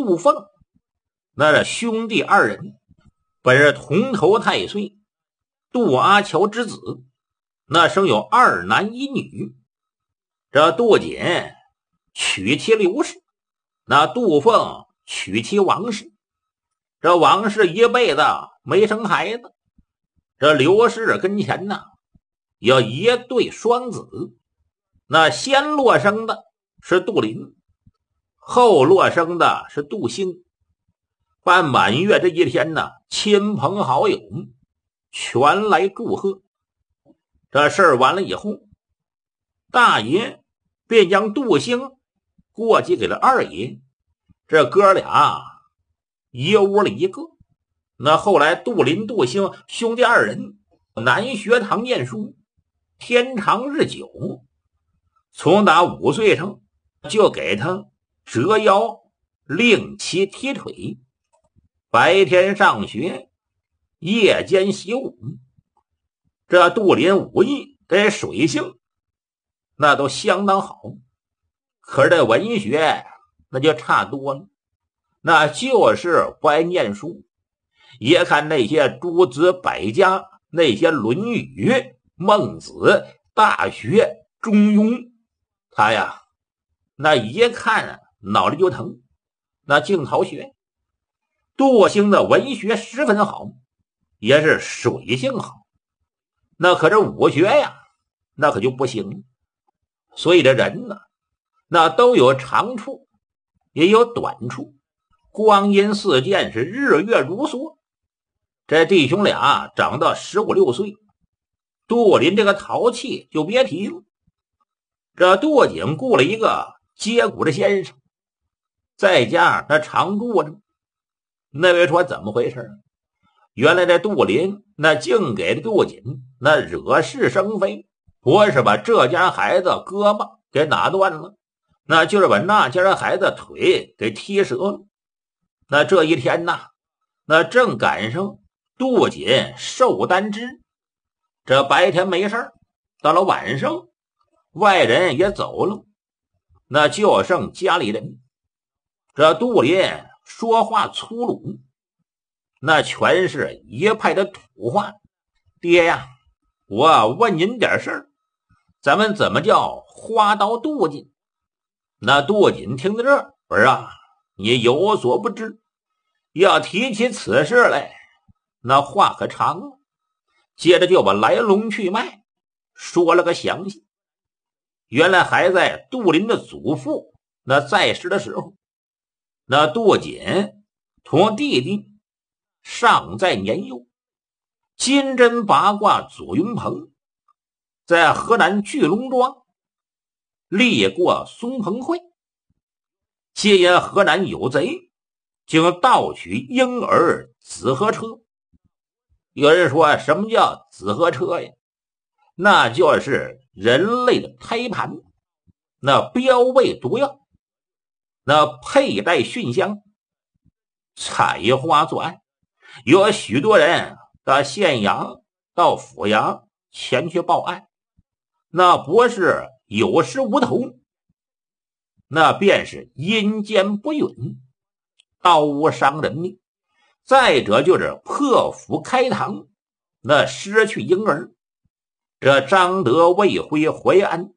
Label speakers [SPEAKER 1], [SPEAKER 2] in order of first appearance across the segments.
[SPEAKER 1] 杜凤，那是兄弟二人，本是同头太岁杜阿乔之子，那生有2男1女。这杜锦娶妻刘氏，那杜凤娶妻王氏。这王氏一辈子没生孩子，这刘氏跟前呢有一对双子，那先落生的是杜林，后落生的是杜兴。办满月这一天呢，亲朋好友全来祝贺。这事儿完了以后，大爷便将杜兴过继给了二爷，这哥俩一屋里一个。那后来杜林、杜兴兄弟二人南学堂念书，天长日久，从打5岁上就给他折腰令其踢腿，白天上学，夜间习武。这杜林武艺跟水性那都相当好，可是这文学那就差多了，那就是不爱念书。也看那些诸子百家，那些论语、孟子、大学、中庸，他呀那一看脑袋就疼，那净逃学。杜兴的文学十分好，也是水性好，那可是武学呀那可就不行。所以这人呢，那都有长处也有短处，光阴似箭，是日月如梭。这弟兄俩长到15、16岁，杜林这个淘气就别提了。这杜景雇了一个接骨的先生，在家他常住着。那位说怎么回事？原来这杜林那净给杜景那惹是生非，不是把这家孩子胳膊给打断了，那就是把那家孩子腿给踢折了。那这一天呐，那正赶上杜锦受单支，这白天没事，到了晚上外人也走了，那就剩家里人。这杜林说话粗鲁，那全是一派的土话。爹呀，我问您点事儿，咱们怎么叫花刀杜锦？那杜锦听到这儿，儿啊，你有所不知，要提起此事来，那话可长了。接着就把来龙去脉说了个详细。原来还在杜林的祖父那在世的时候，那杜锦同弟弟尚在年幼，金针八卦左云鹏在河南巨龙庄立过松鹏会，皆因河南有贼，竟盗取婴儿紫河车。有人说什么叫紫河车呀？那就是人类的胎盘，那标位毒药，那佩戴熏香，采花作案。有许多人到县衙到府衙前去报案，那不是有失无头，那便是阴间不允，刀无伤人命。再者就是破府开堂，那失去婴儿。这张德、魏辉、淮安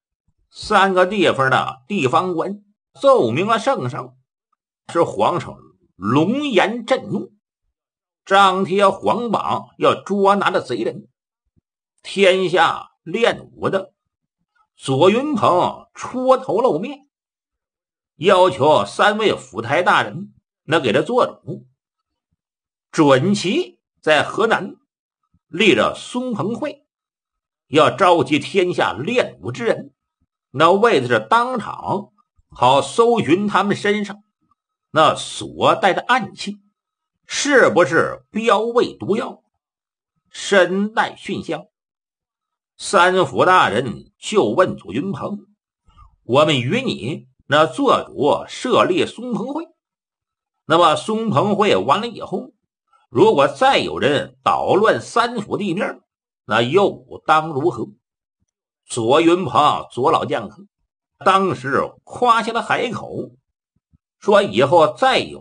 [SPEAKER 1] 3个地方的地方官奏明了圣上，是皇上龙颜震怒，张贴皇榜要捉拿的贼人。天下练武的左云鹏出头露面，要求3位府台大人那给他做主，准其在河南立着松鹏会，要召集天下练武之人，那为的是当场好搜寻他们身上那所带的暗器是不是标位毒药，身带熏香。3府大人就问左云鹏，我们与你那做主设立松鹏会，那么松鹏会完了以后，如果再有人捣乱3府地面，那又当如何？左云鹏左老将当时夸下了海口，说以后再有